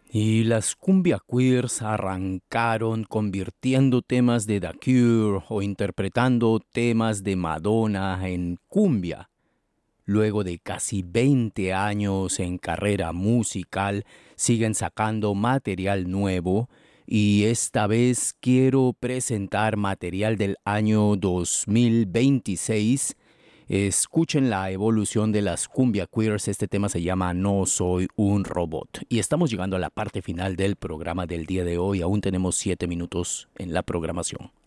Y las cumbia queers arrancaron convirtiendo temas de The Cure o interpretando temas de Madonna en cumbia. Luego de casi 20 años en carrera musical, siguen sacando material nuevo y esta vez quiero presentar material del año 2026. Escuchen la evolución de las cumbia queers. Este tema se llama No soy un robot. Y estamos llegando a la parte final del programa del día de hoy. Aún tenemos 7 minutos en la programación.